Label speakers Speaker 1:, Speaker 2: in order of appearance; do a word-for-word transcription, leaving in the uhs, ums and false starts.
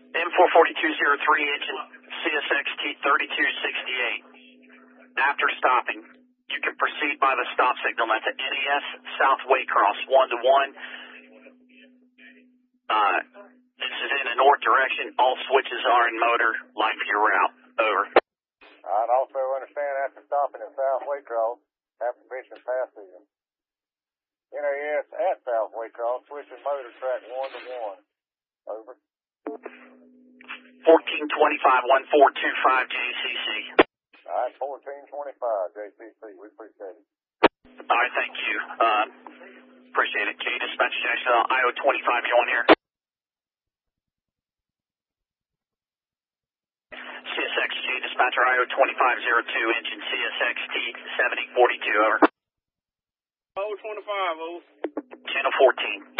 Speaker 1: M four forty-two oh three, engine C S X T thirty-two sixty-eight. After stopping, you can proceed by the stop signal. That's at N E S South Waycross, one to one. Uh, this is in a north direction. All switches are in motor. Line for your route. Over.
Speaker 2: I'd also understand after stopping at South Waycross, after Bishop passes N A S at South Waycross, switching motor track one to one. Over.
Speaker 1: fourteen twenty-five, one four two five J C C.
Speaker 2: All right, fourteen twenty-five J C C. We appreciate it.
Speaker 1: All right, thank you. Uh, appreciate it. K Dispatch Jacksonville, I O twenty-five, you on here? C S X J Dispatcher, I O twenty-five oh two, engine C S X T seventy forty-two, over.
Speaker 3: O twenty-five, over.
Speaker 1: Channel fourteen.